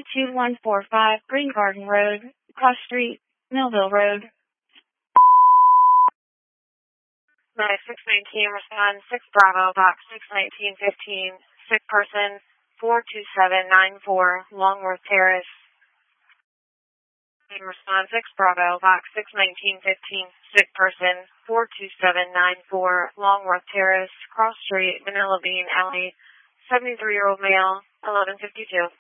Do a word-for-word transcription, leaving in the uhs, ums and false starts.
two one four five Green Garden Road, Cross Street, Millville Road. nine six nineteen, respond six Bravo, box six nineteen fifteen, sick person four two seven nine four, Longworth Terrace. Respond six Bravo, box six nineteen fifteen, sick person four two seven nine four, Longworth Terrace, Cross Street, Manila Bean Alley, seventy-three-year-old male, eleven fifty-two.